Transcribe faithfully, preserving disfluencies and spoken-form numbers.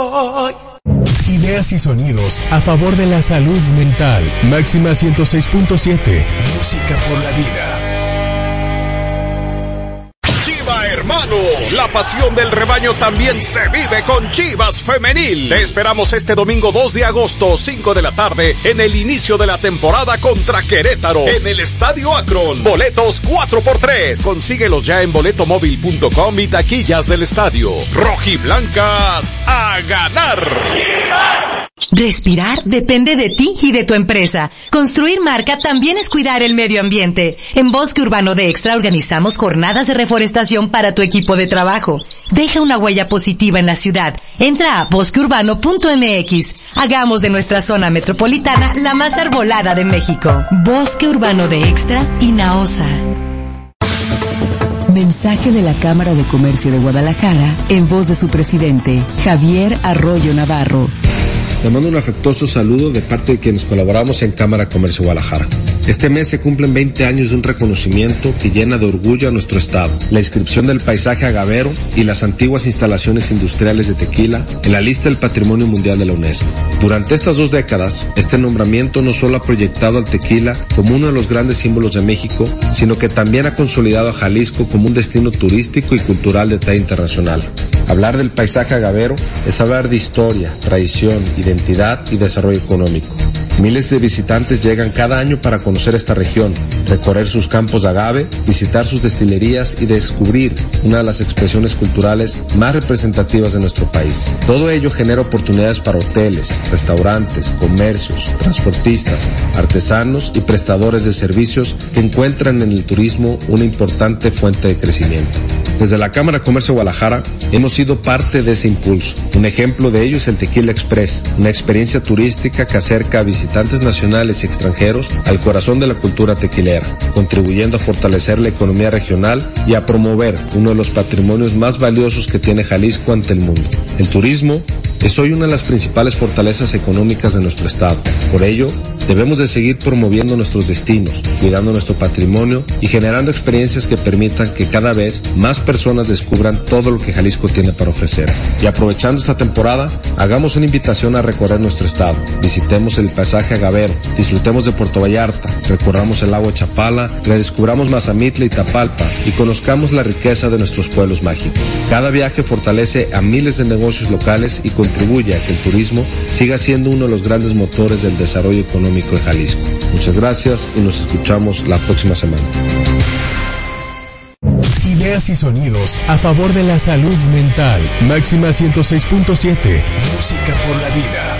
soy. Ideas y sonidos a favor de la salud mental. Máxima ciento seis punto siete. Música por la vida. Chiva hermano, la pasión del rebaño también se vive con Chivas Femenil. Te esperamos este domingo dos de agosto, cinco de la tarde, en el inicio de la temporada contra Querétaro, en el Estadio Akron. Boletos cuatro por tres. Consíguelos ya en boleto móvil punto com y taquillas del estadio. Rojiblancas a ganar. Respirar depende de ti y de tu empresa. Construir marca también es cuidar el medio ambiente. En Bosque Urbano de Extra organizamos jornadas de reforestación para tu equipo de trabajo. Deja una huella positiva en la ciudad. Entra a bosque urbano punto m x. Hagamos de nuestra zona metropolitana la más arbolada de México. Bosque Urbano de Extra y Naosa. Mensaje de la Cámara de Comercio de Guadalajara en voz de su presidente, Javier Arroyo Navarro. Le mando un afectuoso saludo de parte de quienes colaboramos en Cámara Comercio Guadalajara. Este mes se cumplen veinte años de un reconocimiento que llena de orgullo a nuestro estado. La inscripción del paisaje agavero y las antiguas instalaciones industriales de tequila en la lista del Patrimonio Mundial de la UNESCO. Durante estas dos décadas, este nombramiento no solo ha proyectado al tequila como uno de los grandes símbolos de México, sino que también ha consolidado a Jalisco como un destino turístico y cultural de talla internacional. Hablar del paisaje agavero es hablar de historia, tradición, identidad y desarrollo económico. Miles de visitantes llegan cada año para conocer esta región, recorrer sus campos de agave, visitar sus destilerías y descubrir una de las expresiones culturales más representativas de nuestro país. Todo ello genera oportunidades para hoteles, restaurantes, comercios, transportistas, artesanos y prestadores de servicios que encuentran en el turismo una importante fuente de crecimiento. Desde la Cámara de Comercio de Guadalajara hemos sido parte de ese impulso. Un ejemplo de ello es el Tequila Express, una experiencia turística que acerca a visitantes nacionales y extranjeros al corazón de la cultura tequilera, contribuyendo a fortalecer la economía regional y a promover uno de los patrimonios más valiosos que tiene Jalisco ante el mundo. El turismo es hoy una de las principales fortalezas económicas de nuestro estado. Por ello, debemos de seguir promoviendo nuestros destinos, cuidando nuestro patrimonio y generando experiencias que permitan que cada vez más personas descubran todo lo que Jalisco tiene para ofrecer. Y aprovechando esta temporada, hagamos una invitación a recorrer nuestro estado. Visitemos el paisaje agavero, disfrutemos de Puerto Vallarta, recorramos el lago Chapala, redescubramos Mazamitla y Tapalpa y conozcamos la riqueza de nuestros pueblos mágicos. Cada viaje fortalece a miles de negocios locales y contribuye a que el turismo siga siendo uno de los grandes motores del desarrollo económico de Jalisco. Muchas gracias y nos escuchamos la próxima semana. Ideas y sonidos a favor de la salud mental. Máxima ciento seis punto siete. Música por la vida.